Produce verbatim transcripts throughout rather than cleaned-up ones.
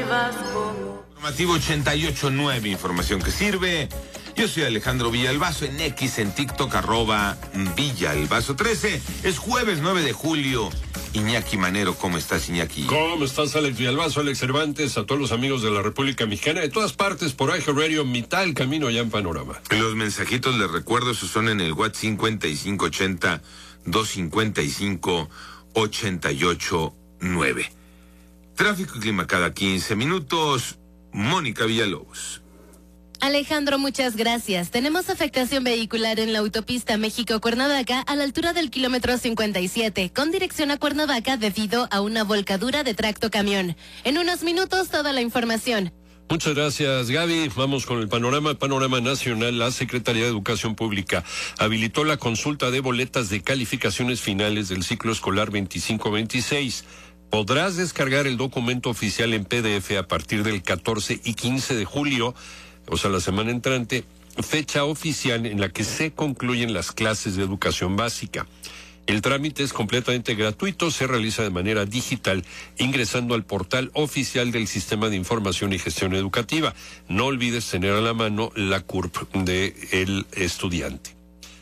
Informativo ochenta y ocho punto nueve, información que sirve. Yo soy Alejandro Villalbazo, en X, en TikTok, arroba Villalbazo trece. Es jueves nueve de julio. Iñaki Manero, ¿cómo estás, Iñaki? ¿Cómo estás, Alex Villalbazo, Alex Cervantes, a todos los amigos de la República Mexicana, de todas partes, por Eje Radio, mitad del camino ya en Panorama? Los mensajitos, les recuerdo, esos son en el WhatsApp cincuenta y cinco ochenta, doscientos cincuenta y cinco, ochenta y ocho nueve. Tráfico y clima cada quince minutos. Mónica Villalobos. Alejandro, muchas gracias. Tenemos afectación vehicular en la autopista México-Cuernavaca a la altura del kilómetro cincuenta y siete, con dirección a Cuernavaca debido a una volcadura de tracto camión. En unos minutos, toda la información. Muchas gracias, Gaby. Vamos con el panorama. Panorama nacional. La Secretaría de Educación Pública habilitó la consulta de boletas de calificaciones finales del ciclo escolar veinticinco veintiséis. Podrás descargar el documento oficial en P D F a partir del catorce y quince de julio, o sea, la semana entrante, fecha oficial en la que se concluyen las clases de educación básica. El trámite es completamente gratuito, se realiza de manera digital, ingresando al portal oficial del Sistema de Información y Gestión Educativa. No olvides tener a la mano la C U R P del estudiante.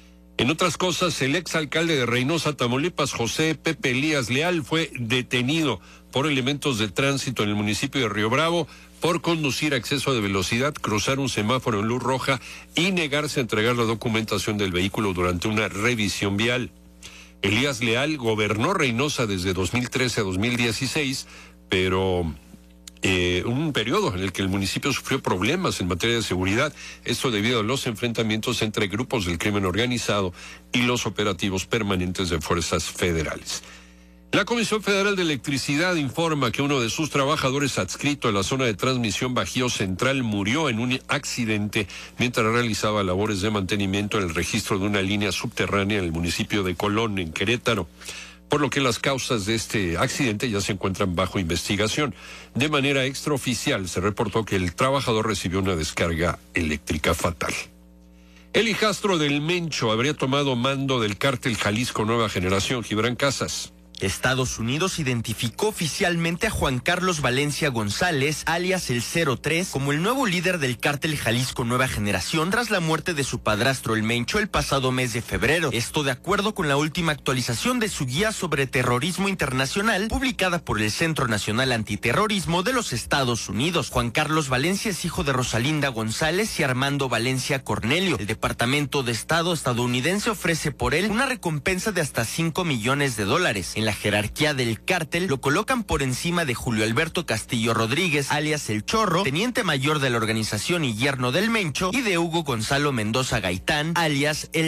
En otras cosas, el exalcalde de Reynosa, Tamaulipas, José Pepe Elías Leal, fue detenido por elementos de tránsito en el municipio de Río Bravo por conducir a exceso de velocidad, cruzar un semáforo en luz roja y negarse a entregar la documentación del vehículo durante una revisión vial. Elías Leal gobernó Reynosa desde dos mil trece a dos mil dieciséis, pero eh, un periodo en el que el municipio sufrió problemas en materia de seguridad, esto debido a los enfrentamientos entre grupos del crimen organizado y los operativos permanentes de fuerzas federales. La Comisión Federal de Electricidad informa que uno de sus trabajadores adscrito a la zona de transmisión Bajío Central murió en un accidente mientras realizaba labores de mantenimiento en el registro de una línea subterránea en el municipio de Colón, en Querétaro, por lo que las causas de este accidente ya se encuentran bajo investigación. De manera extraoficial se reportó que el trabajador recibió una descarga eléctrica fatal. El hijastro del Mencho habría tomado mando del cártel Jalisco Nueva Generación, Gibran Casas. Estados Unidos identificó oficialmente a Juan Carlos Valencia González, alias el cero tres, como el nuevo líder del cártel Jalisco Nueva Generación tras la muerte de su padrastro el Mencho el pasado mes de febrero. Esto de acuerdo con la última actualización de su guía sobre terrorismo internacional, publicada por el Centro Nacional Antiterrorismo de los Estados Unidos. Juan Carlos Valencia es hijo de Rosalinda González y Armando Valencia Cornelio. El Departamento de Estado estadounidense ofrece por él una recompensa de hasta cinco millones de dólares. En la jerarquía del cártel lo colocan por encima de Julio Alberto Castillo Rodríguez, alias El Chorro, teniente mayor de la organización y yerno del Mencho, y de Hugo Gonzalo Mendoza Gaitán, alias El